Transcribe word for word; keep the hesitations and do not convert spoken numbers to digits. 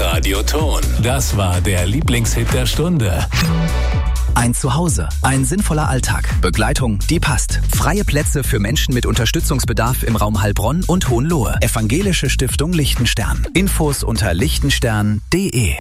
Radioton. Das war der Lieblingshit der Stunde. Ein Zuhause, ein sinnvoller Alltag, Begleitung, die passt. Freie Plätze für Menschen mit Unterstützungsbedarf im Raum Heilbronn und Hohenlohe. Evangelische Stiftung Lichtenstern. Infos unter lichtenstern punkt de.